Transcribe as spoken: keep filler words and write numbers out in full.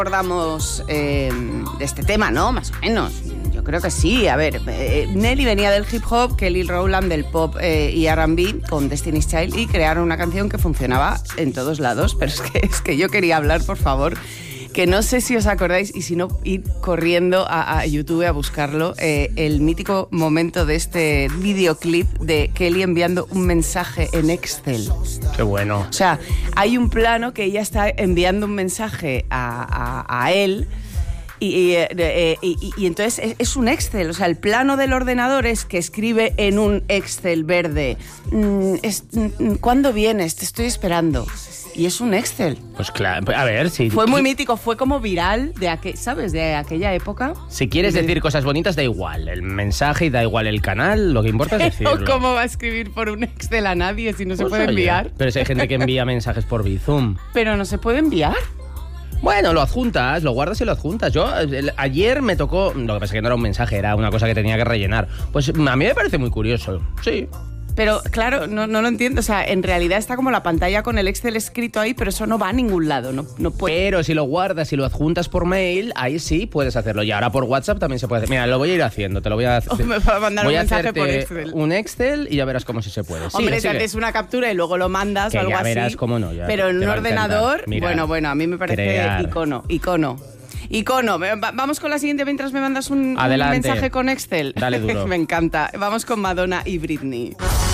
Recordamos eh, de este tema, ¿no? Más o menos. Yo creo que sí. A ver, eh, Nelly venía del hip hop, Kelly Rowland del pop eh, y R and B con Destiny's Child y crearon una canción que funcionaba en todos lados. Pero es que, es que yo quería hablar, por favor, que no sé si os acordáis y si no, ir corriendo a, a YouTube a buscarlo, eh, el mítico momento de este videoclip de Kelly enviando un mensaje en Excel. Qué bueno. O sea, hay un plano que ella está enviando un mensaje a, a, a él y, y, eh, y, y entonces es, es un Excel. O sea, el plano del ordenador es que escribe en un Excel verde. Mm, es, mm, ¿Cuándo vienes? Te estoy esperando. Y es un Excel. Pues claro, a ver, si... Fue muy mítico, fue como viral, de aqu- ¿sabes? De aquella época. Si quieres decir cosas bonitas, da igual el mensaje y da igual el canal, lo que importa es decirlo. ¿Cómo va a escribir por un Excel a nadie si no se Pues puede oye, enviar? Pero si hay gente que envía mensajes por Bizum. Pero no se puede enviar. Bueno, lo adjuntas, lo guardas y lo adjuntas. Yo, el, ayer me tocó... Lo que pasa es que no era un mensaje, era una cosa que tenía que rellenar. Pues a mí me parece muy curioso, sí. Pero, claro, no, no lo entiendo. O sea, en realidad está como la pantalla con el Excel escrito ahí, pero eso no va a ningún lado. No, no puede. Pero si lo guardas y lo adjuntas por mail, ahí sí puedes hacerlo. Y ahora por WhatsApp también se puede hacer. Mira, lo voy a ir haciendo, te lo voy a hacer. O me va a mandar voy un a mensaje por hacerte Excel. un Excel y ya verás cómo sí se puede. Hombre, Sigue, si sigue. haces una captura y luego lo mandas Que o algo ya así. verás cómo no, ya pero en te un va a encantar. ordenador, Mira, bueno, bueno, a mí me parece crear. icono, icono. Icono. Va- Vamos con la siguiente mientras me mandas un, un Adelante. mensaje con Excel. Dale duro. Me encanta. Vamos con Madonna y Britney.